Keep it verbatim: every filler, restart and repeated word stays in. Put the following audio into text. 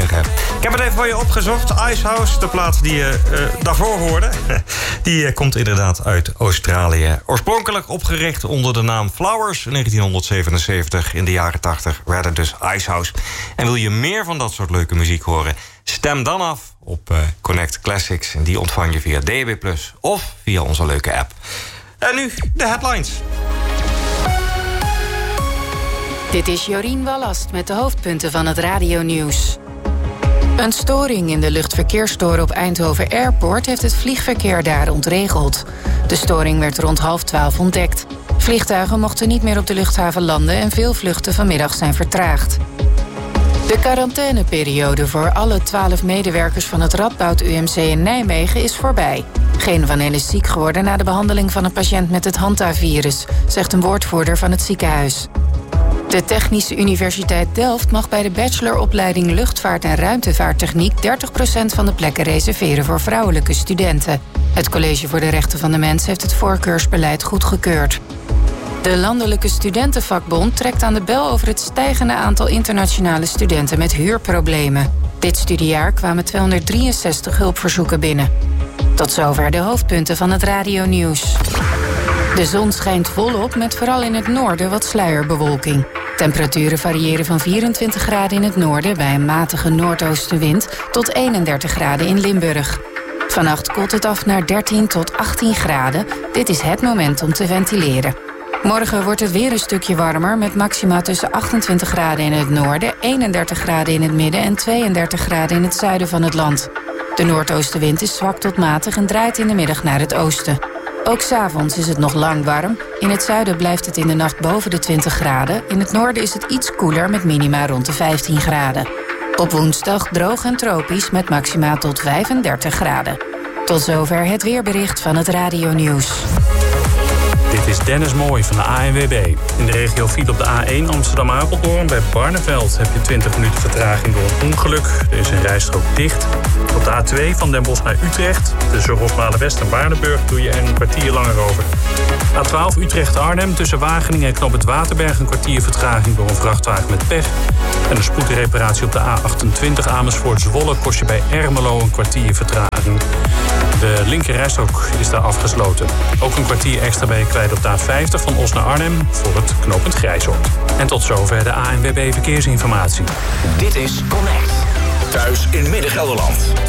zeggen. Ik heb het even voor je opgezocht. Icehouse, de plaat die je uh, daarvoor hoorde... die uh, komt inderdaad uit Australië. Oorspronkelijk opgericht onder de naam Flowers in negentien zevenenzeventig. In de jaren tachtig werd het dus Icehouse. En wil je meer van dat soort leuke muziek horen... stem dan af op uh, Connect Classics. En die ontvang je via D A B plus, of via onze leuke app. En nu de headlines. Dit is Jorien Wallast met de hoofdpunten van het radionieuws. Een storing in de luchtverkeerstoren op Eindhoven Airport... heeft het vliegverkeer daar ontregeld. De storing werd rond half twaalf ontdekt. Vliegtuigen mochten niet meer op de luchthaven landen... en veel vluchten vanmiddag zijn vertraagd. De quarantaineperiode voor alle twaalf medewerkers van het Radboud U M C in Nijmegen is voorbij. Geen van hen is ziek geworden na de behandeling van een patiënt met het Hanta-virus... zegt een woordvoerder van het ziekenhuis. De Technische Universiteit Delft mag bij de bacheloropleiding Luchtvaart en Ruimtevaarttechniek dertig procent van de plekken reserveren voor vrouwelijke studenten. Het College voor de Rechten van de Mens heeft het voorkeursbeleid goedgekeurd. De Landelijke Studentenvakbond trekt aan de bel over het stijgende aantal internationale studenten met huurproblemen. Dit studiejaar kwamen tweehonderddrieënzestig hulpverzoeken binnen. Tot zover de hoofdpunten van het radionieuws. De zon schijnt volop met vooral in het noorden wat sluierbewolking. Temperaturen variëren van vierentwintig graden in het noorden... bij een matige noordoostenwind tot eenendertig graden in Limburg. Vannacht koelt het af naar dertien tot achttien graden. Dit is het moment om te ventileren. Morgen wordt het weer een stukje warmer... met maxima tussen achtentwintig graden in het noorden... eenendertig graden in het midden en tweeëndertig graden in het zuiden van het land. De noordoostenwind is zwak tot matig en draait in de middag naar het oosten. Ook 's avonds is het nog lang warm. In het zuiden blijft het in de nacht boven de twintig graden. In het noorden is het iets koeler met minima rond de vijftien graden. Op woensdag droog en tropisch met maxima tot vijfendertig graden. Tot zover het weerbericht van het radionieuws. Dit is Dennis Mooij van de A N W B. In de regio file op de A één Amsterdam-Apeldoorn bij Barneveld heb je twintig minuten vertraging door een ongeluk. Er is een rijstrook dicht. Op de A twee van Den Bosch naar Utrecht tussen Rosmalen-West en Waardenburg doe je er een kwartier langer over. A twaalf Utrecht-Arnhem tussen Wageningen en Knoop het Waterberg een kwartier vertraging door een vrachtwagen met pech. En een spoedreparatie op de A achtentwintig Amersfoort-Zwolle kost je bij Ermelo een kwartier vertraging. De linkerrijstrook is daar afgesloten. Ook een kwartier extra ben je kwijt op de A vijftig van Os naar Arnhem voor het knooppunt Grijzoord. En tot zover de A N W B Verkeersinformatie. Dit is Connect. Thuis in Midden-Gelderland.